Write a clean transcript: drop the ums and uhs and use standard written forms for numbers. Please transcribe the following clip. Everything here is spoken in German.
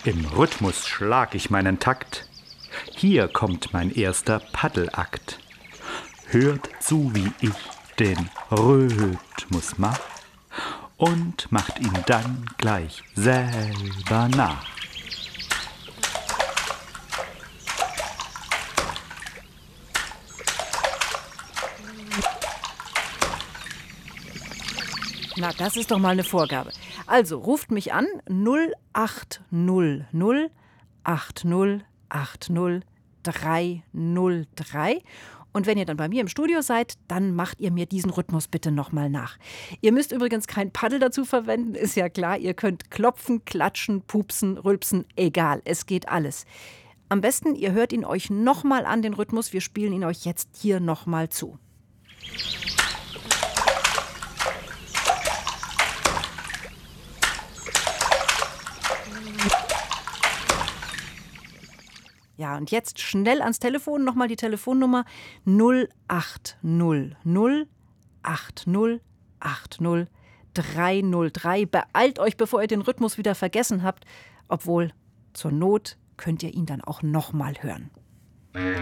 Im Rhythmus schlag ich meinen Takt. Hier kommt mein erster Paddelakt. Hört zu, wie ich den Rhythmus mach und macht ihn dann gleich selber nach. Na, das ist doch mal eine Vorgabe. Also, ruft mich an 0800 80 80 303. Und wenn ihr dann bei mir im Studio seid, dann macht ihr mir diesen Rhythmus bitte nochmal nach. Ihr müsst übrigens kein Paddel dazu verwenden, ist ja klar. Ihr könnt klopfen, klatschen, pupsen, rülpsen, egal, es geht alles. Am besten, ihr hört ihn euch nochmal an, den Rhythmus. Wir spielen ihn euch jetzt hier nochmal zu. Ja, und jetzt schnell ans Telefon, nochmal die Telefonnummer 0800 80 80 303. Beeilt euch, bevor ihr den Rhythmus wieder vergessen habt, obwohl zur Not könnt ihr ihn dann auch nochmal hören.